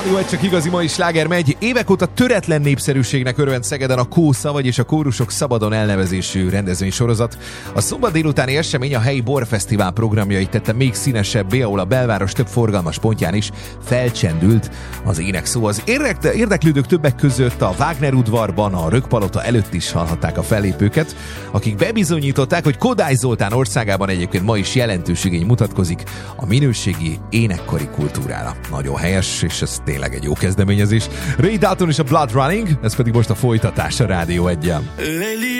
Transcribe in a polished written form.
Rádió egy csak igazi mai sláger megy. Évek óta töretlen népszerűségnek örvend Szegeden a Kósza, vagyis a Kórusok Szabadon elnevezésű rendezvénysorozat. A szombat délutáni esemény a helyi borfesztivál programjait tette még színesebbé, ahol a belváros több forgalmas pontján is felcsendült az énekszó. Az érdeklődők többek között a Wagner udvarban, a Rökpalota előtt is hallhatták a fellépőket, akik bebizonyították, hogy Kodály Zoltán országában egyébként ma is jelentős igény mutatkozik a minőségi énekkari kultúrára. Nagyon helyes, és ez tényleg egy jó kezdeményezés. Ray Dalton és a Blood Running, ez pedig most a folytatás a Rádió 1-en.